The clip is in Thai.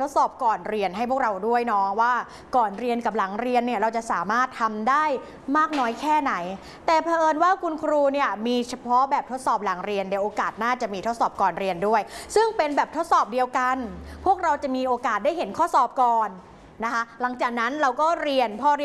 ทดสอบก่อนเรียนให้พวกเราด้วยเนาะว่าก่อนเรียนกับหลังเรียนเนี่ยเราจะสามารถทำได้มากน้อยแค่ไหนแต่เผอิญว่าคุณครูเนี่ยมีเฉพาะแบบทดสอบหลังเรียนเดี๋ยวโอกาสหน้าจะมีทดสอบก่อนเรียนด้วยซึ่งเป็นแบบทดสอบเดียวกันพวกเราจะมีโอกาสได้เห็นข้อสอบก่อนนะคะหลังจากนั้นเราก็เรียนพอ